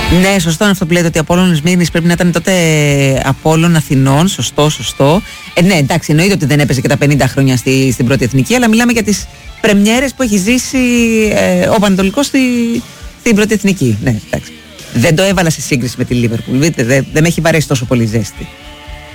Ναι, σωστό είναι αυτό που λέτε, ότι Απόλλων Σμύρνης πρέπει να ήταν τότε Απόλλων Αθηνών. Σωστό. Ναι, εντάξει, εννοείται ότι δεν έπαιζε και τα 50 χρόνια στην πρώτη εθνική, αλλά μιλάμε για τις πρεμιέρες που έχει ζήσει ο Πανετολικός στην πρώτη εθνική. Ναι, εντάξει. Δεν το έβαλα σε σύγκριση με τη Λίβερπουλ. Δεν με έχει βαρέσει τόσο πολύ ζέστη.